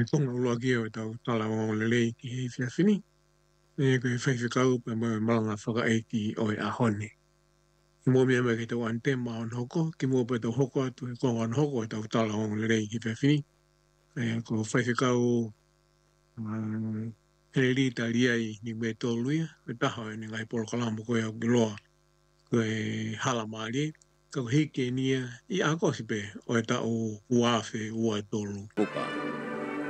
Tonga ua kia o tau tala o le lei ki hei whiawhini. E koe whaiwhikau pa maranga whakaeiti o e ahone. Ki mua mea mai ki tau antema on hoko, ki mua pa tau hoko atu e konga on hoko e tau tala o le lei ki whiawhini. E ko whaiwhikau hele li ta liai ni me tōluia, me taha e ni ngai polo kalamo koe au ki loa, koe hala maari, kau hike nia, I ako si pe, o e tau uafe ua tōlu. Puka.